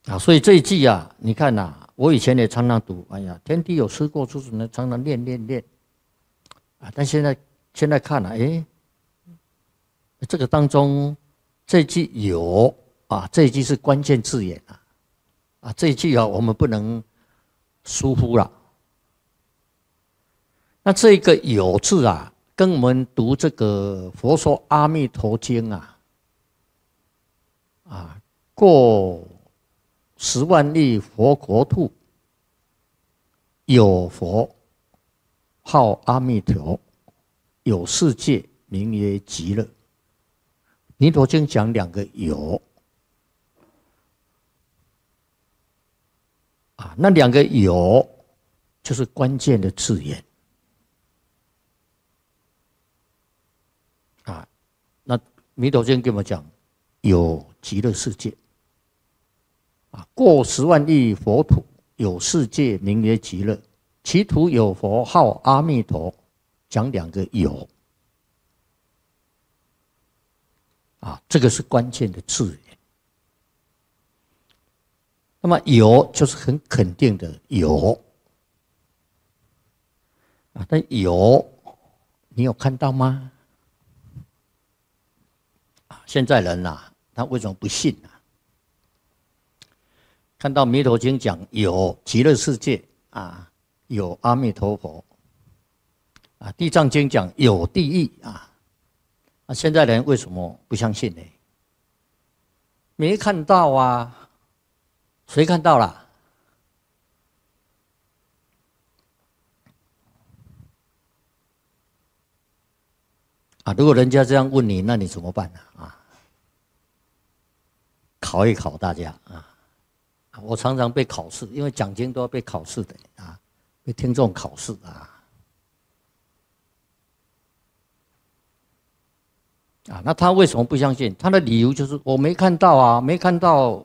啊，所以这一句啊，你看呐、我以前也常常读，哎呀，天地有师过诸子呢，常常念啊，但现在看了、哎，这个当中这句有啊，这一句是关键字眼啊，这一句啊，我们不能疏忽了。那这个有字啊，跟我们读这个佛说阿弥陀经过10万亿佛国土，有佛号阿弥陀，有世界名曰极乐。弥陀经讲两个有啊，那两个有就是关键的字眼啊。那弥陀经跟我们讲有极乐世界啊，过10万亿佛土，有世界名曰极乐，其土有佛号阿弥陀，讲两个有啊，这个是关键的字眼。那么有就是很肯定的有啊，但有你有看到吗？啊，现在人啊，他为什么不信啊？看到弥陀经讲有极乐世界啊，有阿弥陀佛啊，地藏经讲有地狱啊，现在人为什么不相信呢？没看到啊，谁看到了？啊，如果人家这样问你，那你怎么办呢？啊，考一考大家啊。我常常被考试，因为讲经都要被考试的啊，被听众考试啊。啊，那他为什么不相信？他的理由就是我没看到啊，没看到，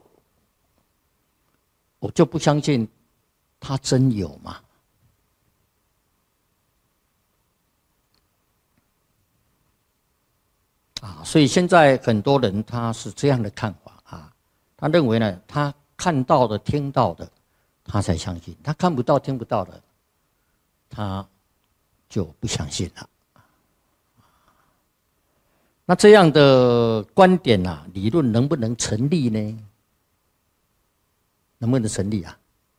我就不相信他真有嘛。啊，所以现在很多人他是这样的看法啊，他认为呢，他看到的、听到的，他才相信；他看不到、听不到的，他就不相信了。那这样的观点啊，理论能不能成立呢？能不能成立啊？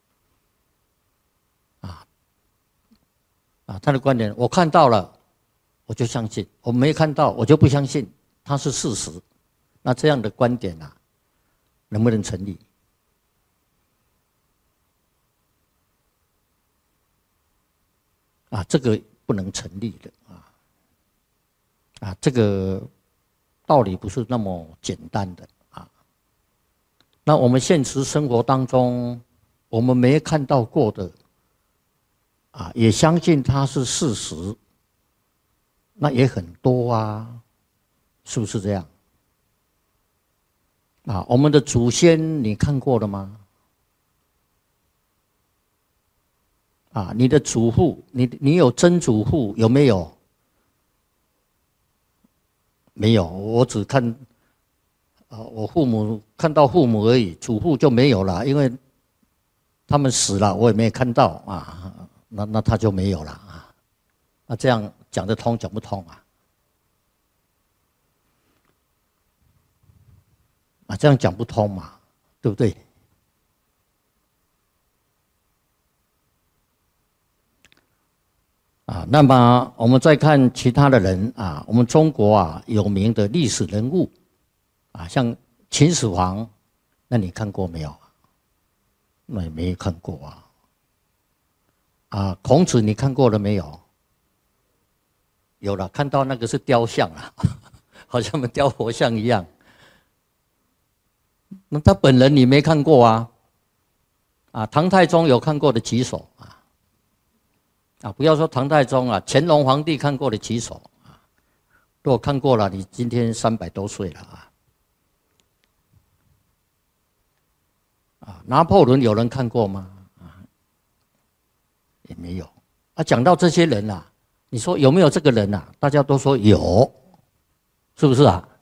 他的观点，我看到了，我就相信；我没看到，我就不相信，它是事实。那这样的观点啊，能不能成立？啊，这个不能成立的这个道理不是那么简单的啊。那我们现实生活当中，我们没看到过的啊，也相信它是事实，那也很多啊，是不是这样？啊，我们的祖先你看过了吗？啊，你的祖父，你有曾祖父有没有？没有，我只看我父母看到父母而已，祖父就没有了，因为他们死了，我也没看到啊，那他就没有了啊。那这样讲得通讲不通啊？啊，这样讲不通嘛，对不对？啊，那么我们再看其他的人啊，我们中国啊有名的历史人物啊，像秦始皇，那你看过没有？那也没看过啊。啊，孔子你看过了没有？有了，看到那个是雕像啊，好像我们雕佛像一样。那他本人你没看过啊？啊，唐太宗有看过的举手啊，不要说唐太宗啊，乾隆皇帝看过的举手啊。如果看过了，你今天300多岁了啊。啊，拿破仑有人看过吗？也没有。啊，讲到这些人啊，你说有没有这个人啊？大家都说有，是不是啊？